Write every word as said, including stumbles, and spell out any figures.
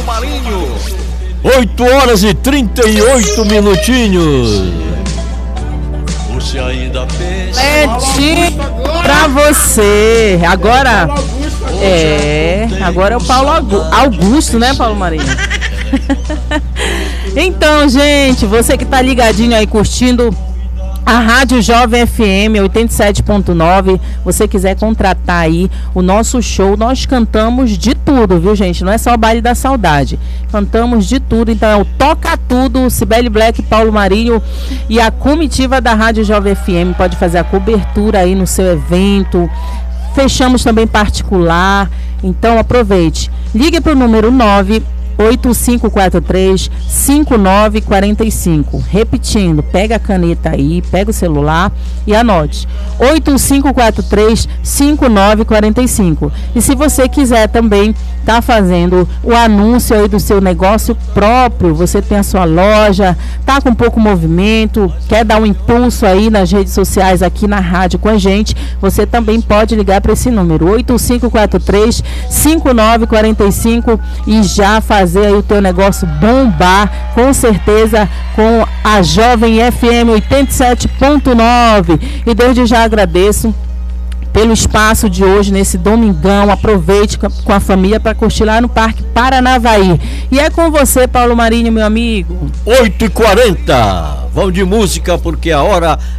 Marinho. oito horas e trinta e oito minutinhos. Você ainda pensa. Pede pra você. Agora é. Agora é o Paulo Augusto, né, Paulo Marinho? Então, gente, você que tá ligadinho aí curtindo a Rádio Jovem F M oitenta e sete ponto nove, você quiser contratar aí o nosso show, nós cantamos de tudo, viu, gente? Não é só o Baile da Saudade, cantamos de tudo. Então é o Toca Tudo, Cibele Black, Paulo Marinho e a comitiva da Rádio Jovem F M pode fazer a cobertura aí no seu evento. Fechamos também particular, então aproveite. Ligue para o número nove oito cinco quatro três, cinco nove quatro cinco. Repetindo, pega a caneta aí, pega o celular e anote. oito cinco quatro três, cinco nove quatro cinco. E se você quiser também tá fazendo o anúncio aí do seu negócio próprio, você tem a sua loja, tá com pouco movimento, quer dar um impulso aí nas redes sociais aqui na rádio com a gente, você também pode ligar para esse número oito cinco quatro três, cinco nove quatro cinco e já fazer fazer aí o teu negócio bombar, com certeza, com a Jovem F M oitenta e sete ponto nove. E desde já agradeço pelo espaço de hoje, nesse domingão. Aproveite com a família para curtir lá no Parque Paranavaí. E é com você, Paulo Marinho, meu amigo. oito e quarenta. Vamos de música, porque a hora